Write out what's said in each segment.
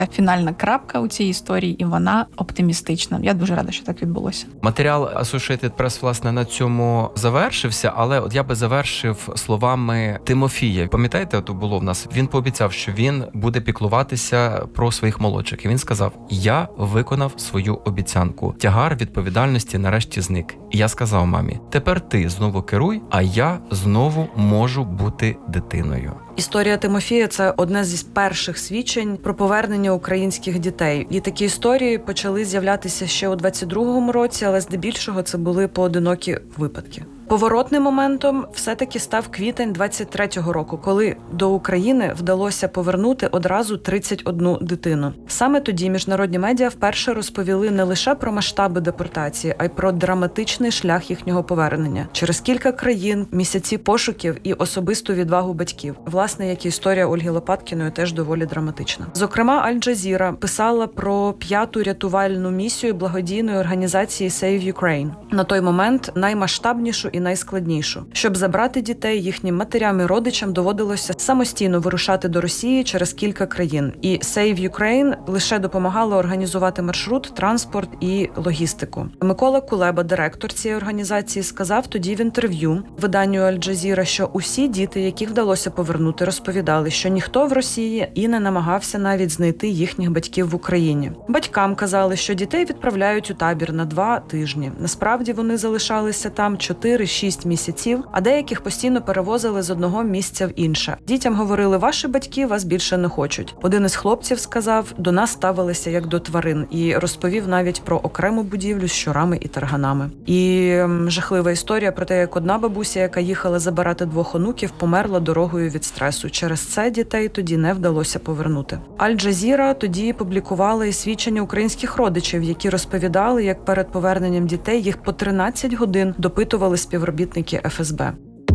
фінальна крапка у цій історії, і вона оптимістична. Я дуже рада, що так відбулося. Матеріал Associated Press, власне, на цьому завершився, але от я би завершив словами Тимофія. Пам'ятаєте, от було в нас, він пообіцяв, що він буде піклуватися про своїх молодших. І він сказав: я виконав свою обіцянку. Тягар відповідальності нарешті зник. І я сказав мамі: тепер ти знову керуй, а я знову можу бути дитиною. Історія Тимофія – це одне з перших свідчень про повернення українських дітей. І такі історії почали з'являтися ще у 22-му році, але здебільшого це були поодинокі випадки. Поворотним моментом все-таки став квітень 23-го року, коли до України вдалося повернути одразу 31 дитину. Саме тоді міжнародні медіа вперше розповіли не лише про масштаби депортації, а й про драматичний шлях їхнього повернення. Через кілька країн, місяці пошуків і особисту відвагу батьків. Власне, як і історія Ольги Лопаткіної, теж доволі драматична. Зокрема, Аль-Джазіра писала про 5-ту рятувальну місію благодійної організації Save Ukraine. На той момент наймасштабнішу і найскладнішу. Щоб забрати дітей, їхнім матерям і родичам доводилося самостійно вирушати до Росії через кілька країн. І Save Ukraine лише допомагало організувати маршрут, транспорт і логістику. Микола Кулеба, директор цієї організації, сказав тоді в інтерв'ю виданню Аль-Джазіра, що усі діти, яких вдалося повернути, розповідали, що ніхто в Росії і не намагався навіть знайти їхніх батьків в Україні. Батькам казали, що дітей відправляють у табір на 2 тижні. Насправді вони залишалися там 4-6 місяців, а деяких постійно перевозили з одного місця в інше. Дітям говорили: ваші батьки вас більше не хочуть. Один із хлопців сказав: до нас ставилися як до тварин, і розповів навіть про окрему будівлю з щурами і тарганами. І жахлива історія про те, як одна бабуся, яка їхала забирати 2 онуків, померла дорогою від стресу. Через це дітей тоді не вдалося повернути. Аль-Джазіра тоді публікувала і свідчення українських родичів, які розповідали, як перед поверненням дітей їх по 13 годин допитували співробітники ФСБ.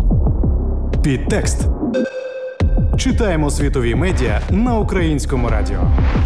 Підтекст. Читаємо світові медіа на Українському радіо.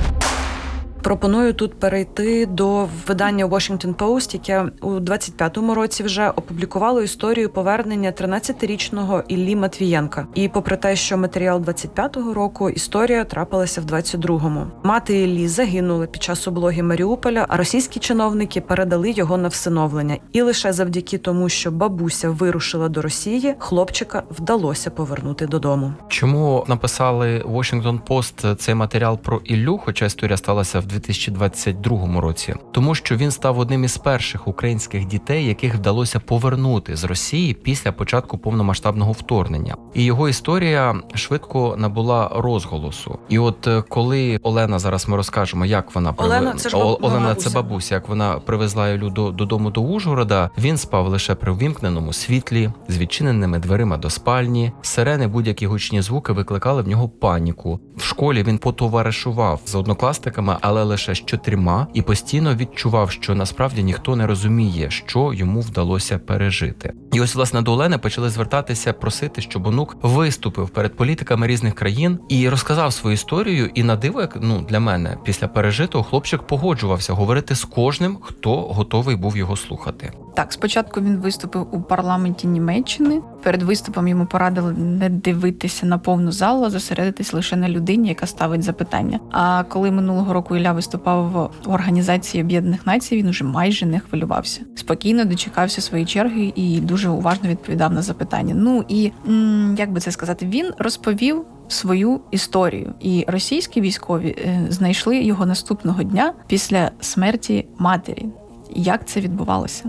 Пропоную тут перейти до видання Washington Post, яке у 25-му році вже опублікувало історію повернення 13-річного Іллі Матвієнка. І попри те, що матеріал 25-го року, історія трапилася в 22-му. Мати Іллі загинула під час облоги Маріуполя, а російські чиновники передали його на всиновлення. І лише завдяки тому, що бабуся вирушила до Росії, хлопчика вдалося повернути додому. Чому написали Washington Post цей матеріал про Іллю, хоча історія сталася в 2022 році? Тому що він став одним із перших українських дітей, яких вдалося повернути з Росії після початку повномасштабного вторгнення. І його історія швидко набула розголосу. І от коли Олена, зараз ми розкажемо, як вона Олена, це бабуся, як вона привезла Іллю додому до Ужгорода, він спав лише при увімкненому світлі, з відчиненими дверима до спальні. Сирени, будь-які гучні звуки викликали в нього паніку. В школі він потоваришував з однокласниками, але лише з 4, і постійно відчував, що насправді ніхто не розуміє, що йому вдалося пережити. І ось, власне, до Олени почали звертатися, просити, щоб онук виступив перед політиками різних країн і розказав свою історію. І на диво, як для мене, після пережитого хлопчик погоджувався говорити з кожним, хто готовий був його слухати. Так, спочатку він виступив у парламенті Німеччини. Перед виступом йому порадили не дивитися на повну залу, а зосередитись лише на людині, яка ставить запитання. А коли минулого року Ілля виступав в Організації Об'єднаних Націй, він уже майже не хвилювався. Спокійно дочекався своєї черги і дуже уважно відповідав на запитання. Як би це сказати, він розповів свою історію. І російські військові знайшли його наступного дня після смерті матері. Як це відбувалося?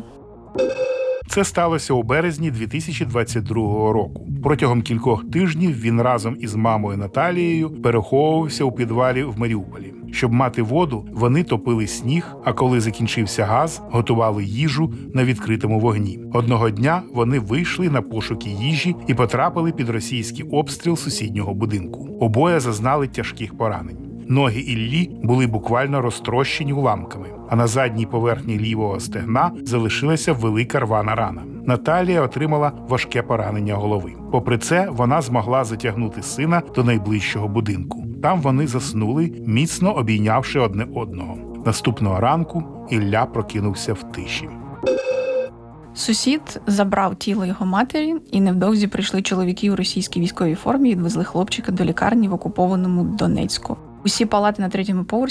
Це сталося у березні 2022 року. Протягом кількох тижнів він разом із мамою Наталією переховувався у підвалі в Маріуполі. Щоб мати воду, вони топили сніг, а коли закінчився газ, готували їжу на відкритому вогні. Одного дня вони вийшли на пошуки їжі і потрапили під російський обстріл сусіднього будинку. Обоє зазнали тяжких поранень. Ноги Іллі були буквально розтрощені уламками, а на задній поверхні лівого стегна залишилася велика рвана рана. Наталія отримала важке поранення голови. Попри це, вона змогла затягнути сина до найближчого будинку. Там вони заснули, міцно обійнявши одне одного. Наступного ранку Ілля прокинувся в тиші. Сусід забрав тіло його матері, і невдовзі прийшли чоловіки у російській військовій формі і відвезли хлопчика до лікарні в окупованому Донецьку. Усі палати на 3-му поверсі